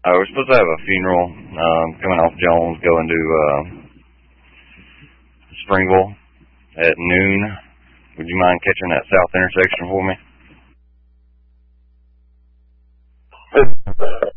We're supposed to have a funeral coming off Jones, going to Springville at noon. Would you mind catching that south intersection for me?